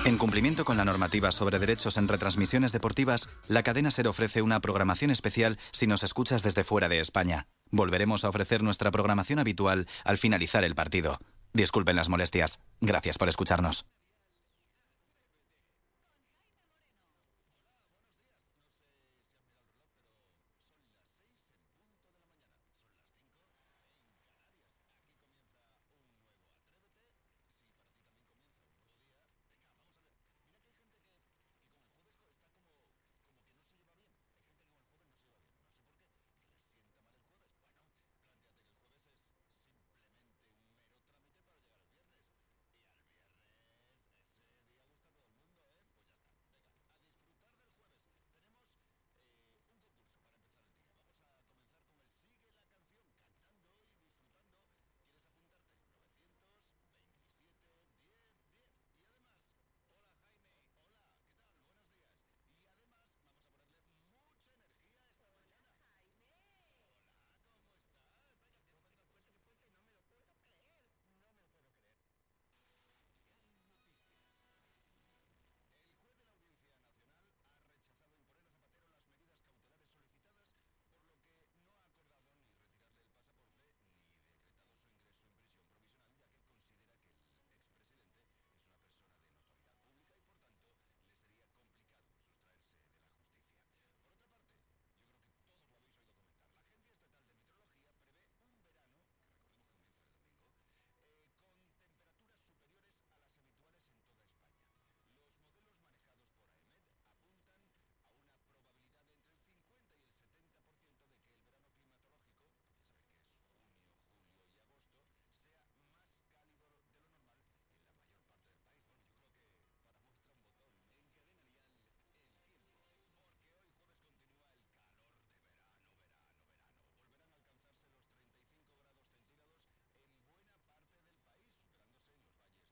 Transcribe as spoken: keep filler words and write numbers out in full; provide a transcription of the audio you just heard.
En cumplimiento con la normativa sobre derechos en retransmisiones deportivas, la cadena SER ofrece una programación especial si nos escuchas desde fuera de España. Volveremos a ofrecer nuestra programación habitual al finalizar el partido. Disculpen las molestias. Gracias por escucharnos.